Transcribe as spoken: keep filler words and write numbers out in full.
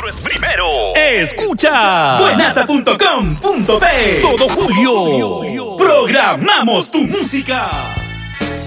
es primero. Escucha buenaza punto com punto pe. Todo julio programamos tu música.